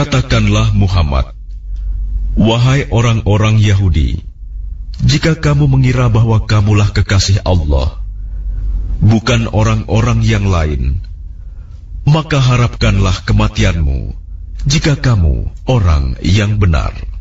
Katakanlah Muhammad, wahai orang-orang Yahudi, jika kamu mengira bahwa kamulah kekasih Allah, bukan orang-orang yang lain, maka harapkanlah kematianmu jika kamu orang yang benar.